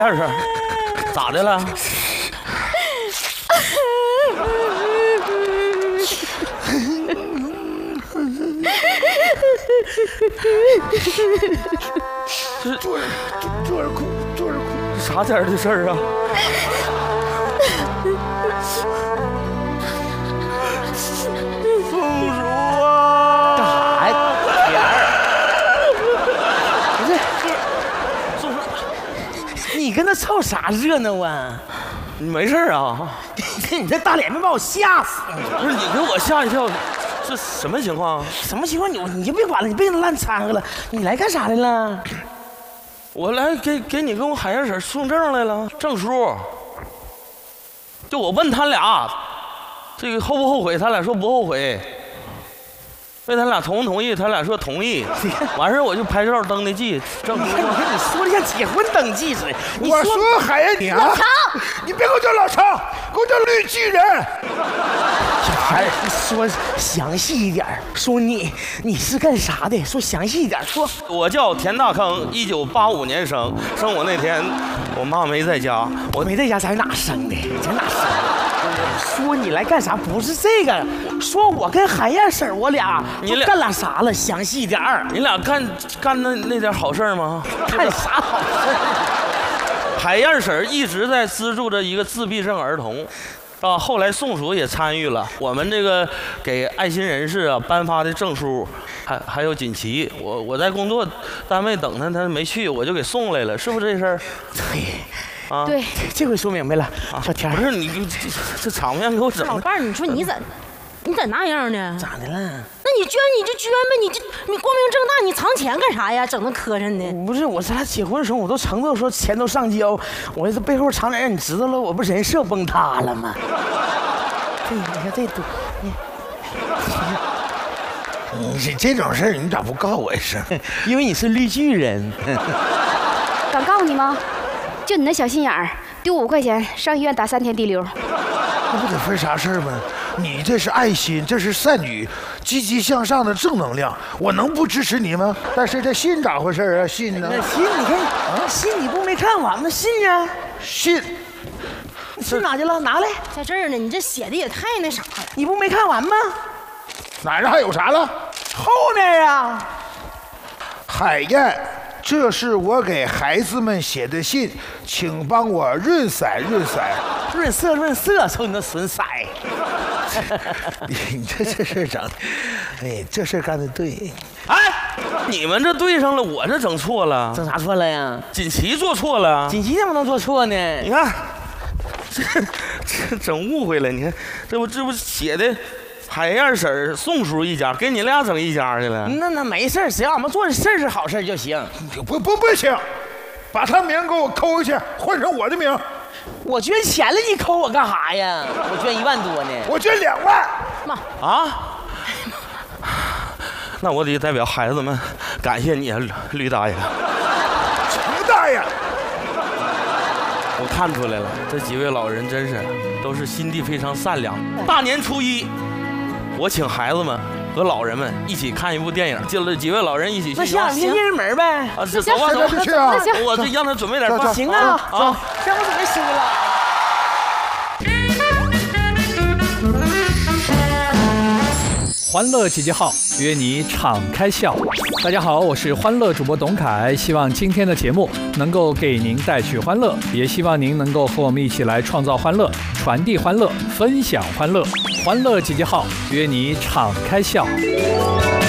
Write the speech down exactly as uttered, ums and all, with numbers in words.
二婶，咋的了？这坐着坐着哭，坐着哭， 啥点的事儿啊？松鼠啊！ 干啥呀？田儿，不是， 松鼠， 你跟他凑啥热闹啊？ 你没事啊？ 你这大脸没把我吓死！ 不是你给我吓一跳，这什么情况？ 什么情况？你你就别管了，你别跟他烂掺和了。你来干啥来了？ 我来给给你跟我海燕婶送证来了，证书。就我问他俩，这个后不后悔？他俩说不后悔。问他俩同不同意？他俩说同意。完事儿我就拍照登的记，证书。 你看，你看，你说的像结婚登记似的。你我说海燕你啊，你别给我叫老常，给我叫绿巨人。 小孩，你说详细一点，说你你是干啥的？说详细一点，说。 我叫田大坑，一九八五年生，生我那天我妈没在家， 我没在家，咱哪生的？咱哪生的？说你来干啥？不是这个，说我跟海燕婶我俩， 你俩干了啥了？详细点儿。 你俩干干那那点好事吗？ 干啥好事？ 海燕婶一直在资助着一个自闭症儿童。啊，后来宋叔也参与了，我们这个给爱心人士啊颁发的证书，还还有锦旗，我我在工作单位等他，他没去，我就给送来了，是不是这事儿？ 对， 啊， 对， 这回说明白了。小田， 不是你这这场面给我整的， 老伴儿，你说你咋你咋那样呢？ 咋的了？ 那你捐你就捐呗，你这你光明正大，你藏钱干啥呀？整那磕碜的。 不是，我咱俩结婚的时候，我都承诺说钱都上交，我这背后藏点让你知道了，我不人设崩塌了吗？这你看这多， 你这这种事儿你咋不告我一声？ 因为你是绿巨人。 敢告你吗？就你那小心眼儿，丢五块钱上医院打三天滴溜。 那不得分啥事儿吗？你这是爱心，这是善举，积极向上的正能量，我能不支持你吗？但是这信咋回事啊？信呢？ 那信你看啊，信你不没看完吗？信呢？ 信， 信哪去了？拿来， 在这儿呢，你这写的也太那啥了。 你不没看完吗？ 哪儿还有啥了？ 后面啊， 海燕，这是我给孩子们写的信，请帮我润色润色。 润色润色，瞅你那损色。 你这这事儿整的，哎，这事儿干的对。 哎，你们这对上了，我这整错了， 整啥错了呀？ 锦旗做错了， 锦旗怎么能做错呢？ 你看，这这整误会了，你看这不这不写的。海燕婶、宋叔一家，给你俩整一家去了。 那那没事，只要俺们做的事儿是好事就行。 不不不行，把他名给我抠回去，换成我的名。 我捐钱了，你扣我干啥呀？我捐一万多呢。 我捐两万。 妈啊！那我得代表孩子们感谢你啊，吕大爷。 程大爷， 我看出来了，这几位老人真是都是心地非常善良。大年初一。我请孩子们和老人们一起看一部电影，进了几位老人一起去。 那下两天进人门呗。 啊，这走吧走吧去啊！ 我这让他准备点饭。 行啊，啊，让我准备收了。 欢乐集结号，约你敞开笑。大家好，我是欢乐主播董凯，希望今天的节目能够给您带去欢乐，也希望您能够和我们一起来创造欢乐，传递欢乐，分享欢乐。欢乐集结号，约你敞开笑。